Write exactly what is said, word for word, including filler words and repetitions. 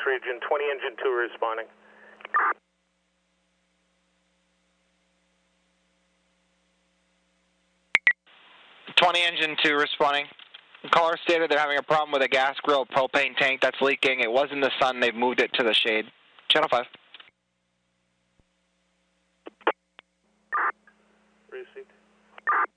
region, twenty engine two responding. twenty engine two responding. Caller stated they're having a problem with a gas grill propane tank that's leaking. It was in the sun. They've moved it to the shade. Channel five. Received.